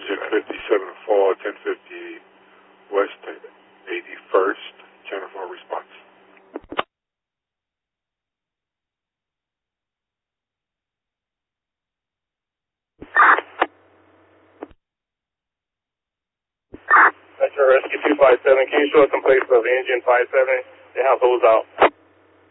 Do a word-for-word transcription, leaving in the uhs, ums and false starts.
Engine fifty-seven four, ten fifty West eighty-first, channel four response. Metro Rescue two five seven, can you show us some place of engine five seven? The house holds out.